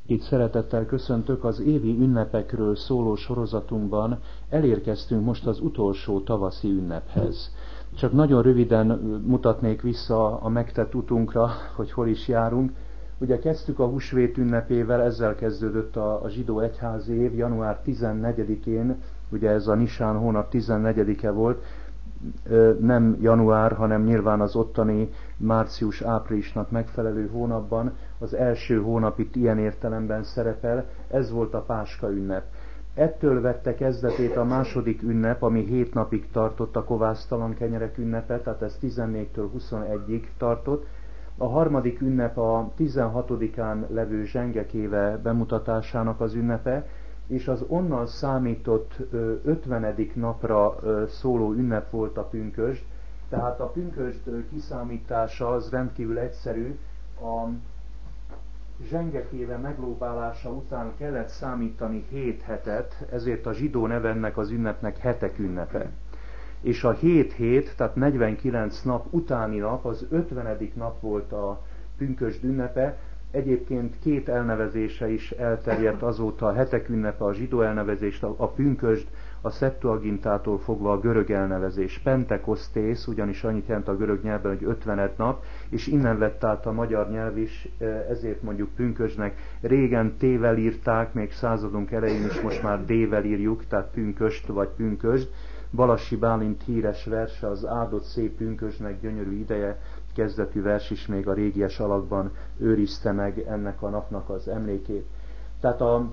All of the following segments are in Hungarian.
Itt szeretettel köszöntök az évi ünnepekről szóló sorozatunkban. Elérkeztünk most az utolsó tavaszi ünnephez. Csak nagyon röviden mutatnék vissza a megtett utunkra, hogy hol is járunk. Ugye kezdtük a húsvét ünnepével, ezzel kezdődött a zsidó egyházi év január 14-én, ugye ez a Nisán hónap 14-e volt, nem január, hanem nyilván az ottani március-áprilisnak megfelelő hónapban. Az első hónap itt ilyen értelemben szerepel, ez volt a Páska ünnep. Ettől vette kezdetét a második ünnep, ami 7 napig tartott, a kovásztalan kenyerek ünnepe, tehát ez 14-től 21-ig tartott. A harmadik ünnep a 16-án levő zsengekéve bemutatásának az ünnepe, és az onnan számított 50. napra szóló ünnep volt a pünkösd. Tehát a pünkösd kiszámítása az rendkívül egyszerű. A zsengekéve meglóbálása után kellett számítani 7 hetet, ezért a zsidó neve ennek az ünnepnek hetek ünnepe. És a 7 hét, tehát 49 nap utáni nap, az 50. nap volt a pünkösd ünnepe. Egyébként 2 elnevezése is elterjedt azóta, a hetek ünnepe a zsidó elnevezést, a pünkösd a Septuagintától fogva a görög elnevezés. Pentekosztész, ugyanis annyit jelent a görög nyelvben, hogy 50 nap, és innen vett át a magyar nyelv is, ezért mondjuk pünkösdnek. Régen T-vel írták, még századunk elején is most már D-vel írjuk, tehát pünkösd vagy pünkösd. Balassi Bálint híres verse, az áldott szép pünkösdnek gyönyörű ideje, kezdetű vers is még a régies alakban őrizte meg ennek a napnak az emlékét. Tehát a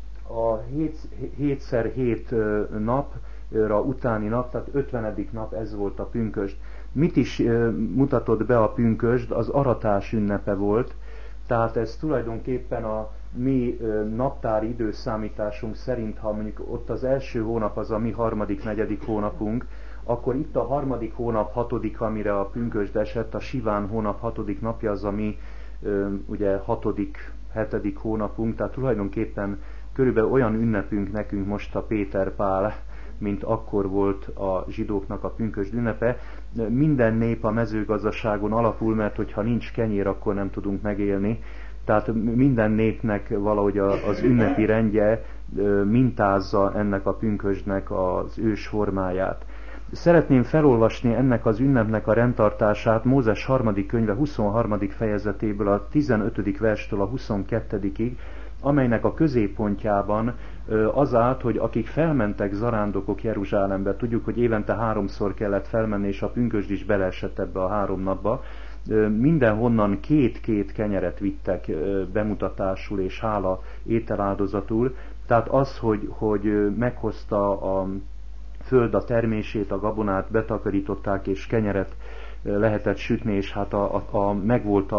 7x7 napra utáni nap, tehát 50. nap ez volt a pünkösd. Mit is mutatott be a pünkösd? Az aratás ünnepe volt, tehát ez tulajdonképpen a mi naptári időszámításunk szerint, ha mondjuk ott az első hónap az a mi harmadik, negyedik hónapunk, akkor itt a harmadik hónap 6. amire a pünkösd esett, a Siván hónap 6. napja az a mi ugye 6., 7. hónapunk, tehát tulajdonképpen körülbelül olyan ünnepünk nekünk most a Péter Pál, mint akkor volt a zsidóknak a pünkösd ünnepe. Minden nép a mezőgazdaságon alapul, mert hogyha nincs kenyér, akkor nem tudunk megélni. Tehát minden népnek valahogy az ünnepi rendje mintázza ennek a pünkösdnek az ős formáját. Szeretném felolvasni ennek az ünnepnek a rendtartását Mózes 3. könyve 23. fejezetéből a 15. verstől a 22-ig, amelynek a középpontjában az állt, hogy akik felmentek zarándokok Jeruzsálembe, tudjuk, hogy évente 3-szor kellett felmenni, és a pünkösd is beleesett ebbe a 3 napba, mindenhonnan 2 kenyeret vittek bemutatásul és hála ételáldozatul. Tehát az, hogy meghozta a föld a termését, a gabonát betakarították, és kenyeret lehetett sütni, és hát megvolt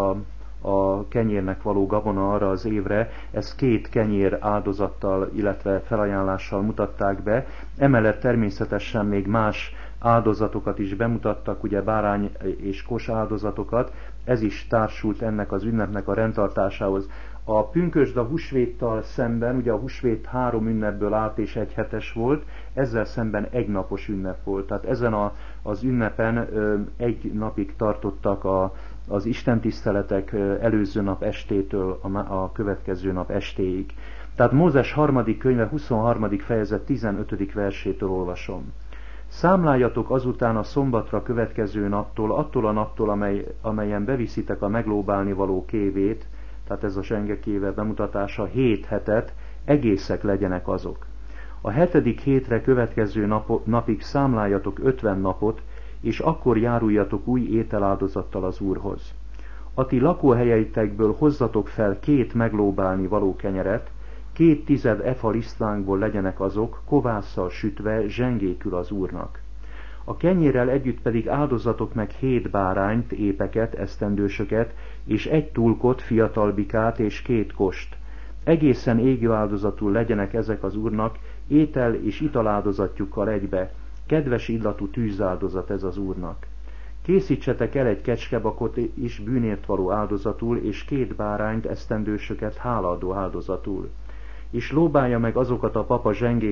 a kenyérnek való gabona arra az évre, ezt 2 kenyér áldozattal, illetve felajánlással mutatták be. Emellett természetesen még más áldozatokat is bemutattak, ugye bárány és kos áldozatokat, ez is társult ennek az ünnepnek a rendtartásához. A pünkösd a húsvéttal szemben, ugye a húsvét 3 ünnepből állt és 1 hetes volt, ezzel szemben 1 napos ünnep volt. Tehát ezen az ünnepen 1 napig tartottak az istentiszteletek, előző nap estétől a következő nap estéig. Tehát Mózes 3. könyve 23. fejezet 15. versétől olvasom. Számláljatok azután a szombatra következő naptól, attól a naptól, amelyen beviszitek a meglóbálni való kévét, tehát ez a zsengekéve bemutatása, 7 hetet, egészek legyenek azok. A 7. hétre következő napig számláljatok 50 napot, és akkor járuljatok új ételáldozattal az Úrhoz. A ti lakóhelyeitekből hozzatok fel 2 meglóbálni való kenyeret, 2 tized efa lisztlánkból legyenek azok, kovásszal sütve zsengékül az Úrnak. A kenyérrel együtt pedig áldozatok meg 7 bárányt, épeket, esztendősöket, és 1 tulkot, fiatalbikát és 2 kost. Egészen égő áldozatul legyenek ezek az Úrnak, étel és italáldozatjukkal egybe, kedves illatú tűzáldozat ez az Úrnak. Készítsetek el 1 kecskebakot is bűnért való áldozatul, és 2 bárányt, esztendősöket hálaadó áldozatul. És lóbálja meg azokat a papa zsengék